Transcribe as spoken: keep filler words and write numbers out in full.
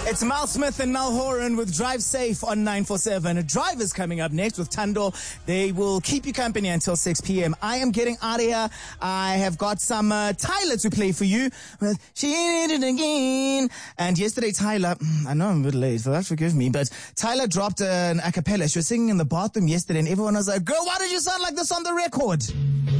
It's Mal Smith and Nal Horan with Drive Safe on nine forty-seven. A drive is coming up next with Tando. They will keep you company until six p.m. I am getting out of here. I have got some uh, Tyler to play for you. With She Did It Again. And yesterday, Tyler, I know I'm a bit late, so that forgive me, but Tyler dropped an a cappella. She was singing in the bathroom yesterday, and everyone was like, girl, why did you sound like this on the record?